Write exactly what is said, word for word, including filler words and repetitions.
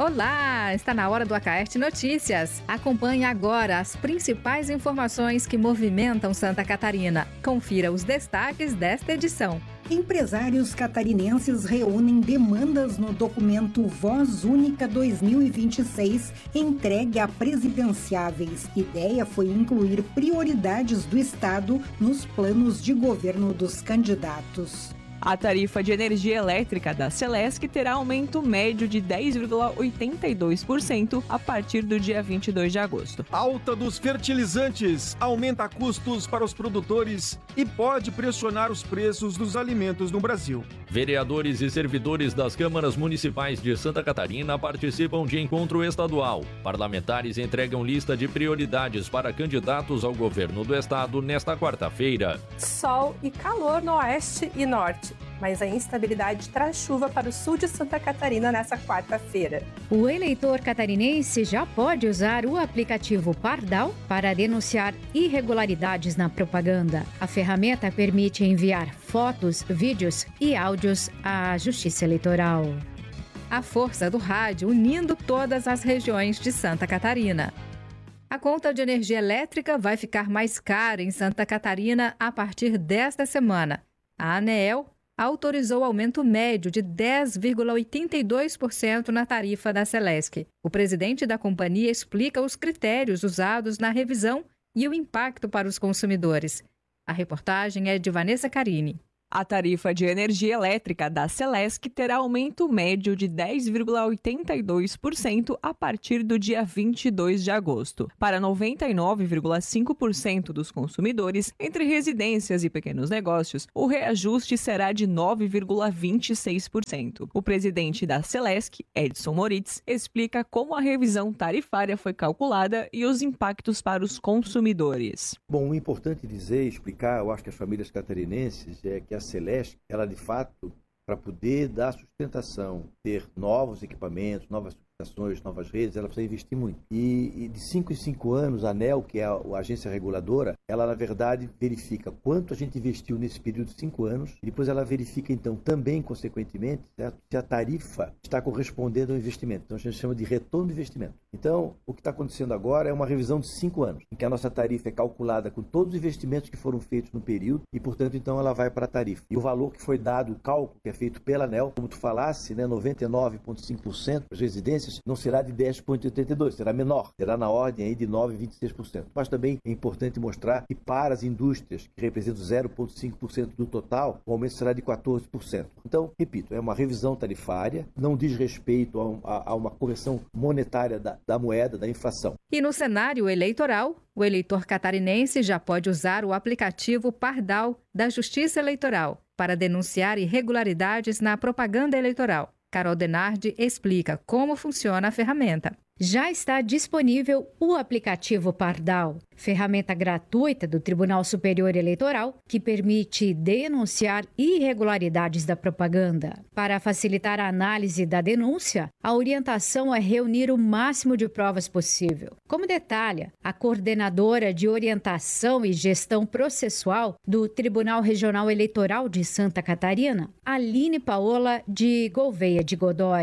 Olá, está na hora do Acaerte Notícias. Acompanhe agora as principais informações que movimentam Santa Catarina. Confira os destaques desta edição. Empresários catarinenses reúnem demandas no documento Voz Única dois mil e vinte e seis, entregue a presidenciáveis. Ideia foi incluir prioridades do Estado nos planos de governo dos candidatos. A tarifa de energia elétrica da Celesc terá aumento médio de dez vírgula oitenta e dois por cento a partir do dia vinte e dois de agosto. Alta dos fertilizantes aumenta custos para os produtores e pode pressionar os preços dos alimentos no Brasil. Vereadores e servidores das câmaras municipais de Santa Catarina participam de encontro estadual. Parlamentares entregam lista de prioridades para candidatos ao governo do estado nesta quarta-feira. Sol e calor no oeste e norte, mas a instabilidade traz chuva para o sul de Santa Catarina nessa quarta-feira. O eleitor catarinense já pode usar o aplicativo Pardal para denunciar irregularidades na propaganda. A ferramenta permite enviar fotos, vídeos e áudios à Justiça Eleitoral. A força do rádio unindo todas as regiões de Santa Catarina. A conta de energia elétrica vai ficar mais cara em Santa Catarina a partir desta semana. A ANEEL autorizou aumento médio de dez vírgula oitenta e dois por cento na tarifa da Celesc. O presidente da companhia explica os critérios usados na revisão e o impacto para os consumidores. A reportagem é de Vanessa Carini. A tarifa de energia elétrica da Celesc terá aumento médio de dez vírgula oitenta e dois por cento a partir do dia vinte e dois de agosto. Para noventa e nove vírgula cinco por cento dos consumidores, entre residências e pequenos negócios, o reajuste será de nove vírgula vinte e seis por cento. O presidente da Celesc, Edson Moritz, explica como a revisão tarifária foi calculada e os impactos para os consumidores. Bom, o importante dizer, explicar, eu acho que as famílias catarinenses, é que a Celesc, ela de fato, para poder dar sustentação, ter novos equipamentos, novas subestações, novas redes, ela precisa investir muito. E, e de cinco em cinco anos, a ANEEL, que é a, a agência reguladora, ela na verdade verifica quanto a gente investiu nesse período de cinco anos, e depois ela verifica então também, consequentemente, certo? Se a tarifa está correspondendo ao investimento. Então a gente chama de retorno de investimento. Então, o que está acontecendo agora é uma revisão de cinco anos, em que a nossa tarifa é calculada com todos os investimentos que foram feitos no período, e portanto então ela vai para a tarifa. E o valor que foi dado, o cálculo que é feito pela ANEEL, como tu falasse, né, noventa e nove vírgula cinco por cento das residências, não será de dez vírgula oitenta e dois por cento, será menor, será na ordem aí de nove vírgula vinte e seis por cento. Mas também é importante mostrar que para as indústrias, que representam zero vírgula cinco por cento do total, o aumento será de quatorze por cento. Então, repito, é uma revisão tarifária, não diz respeito a, um, a, a uma correção monetária da, da moeda, da inflação. E no cenário eleitoral, o eleitor catarinense já pode usar o aplicativo Pardal da Justiça Eleitoral para denunciar irregularidades na propaganda eleitoral. Carol Denardi explica como funciona a ferramenta. Já está disponível o aplicativo Pardal, ferramenta gratuita do Tribunal Superior Eleitoral que permite denunciar irregularidades da propaganda. Para facilitar a análise da denúncia, a orientação é reunir o máximo de provas possível. Como detalha a coordenadora de orientação e gestão processual do Tribunal Regional Eleitoral de Santa Catarina, Aline Paola de Gouveia de Godoy.